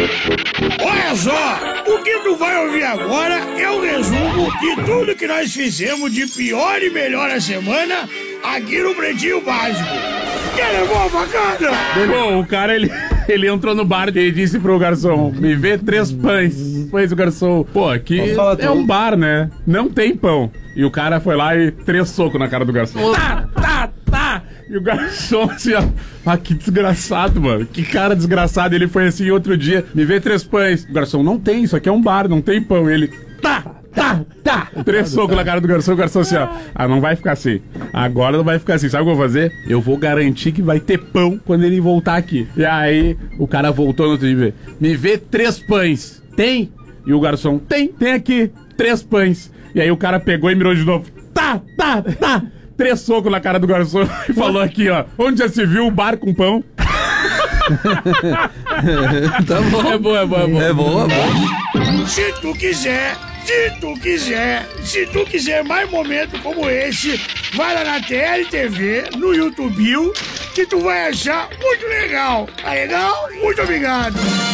Olha só, o que tu vai ouvir agora é um resumo de tudo que nós fizemos de pior e melhor a semana aqui no Pretinho Básico. Quer levar a facada? Bom, o cara, ele entrou no bar e disse pro garçom, me vê 3 pães. Pois o garçom, pô, aqui é um bar, né? Não tem pão. E o cara foi lá e 3 socos na cara do garçom. Tá! E o garçom assim, ó, ah, que desgraçado, mano. Que cara desgraçado. Ele foi assim outro dia, me vê 3 pães. O garçom, não tem, isso aqui é um bar, não tem pão. Ele, tá! 3 socos na cara do garçom, o garçom assim, ó. Ah, não vai ficar assim. Agora não vai ficar assim. Sabe o que eu vou fazer? Eu vou garantir que vai ter pão quando ele voltar aqui. E aí, o cara voltou no outro dia. Me vê 3 pães. Tem? E o garçom, tem aqui 3 pães. E aí o cara pegou e mirou de novo. Tá! 3 socos na cara do garçom e falou aqui, ó. Onde já se viu um bar com pão? Tá bom. É boa. É boa. Se tu quiser mais momentos como esse, vai lá na TLTV, no YouTube, que tu vai achar muito legal. Tá legal? Muito obrigado.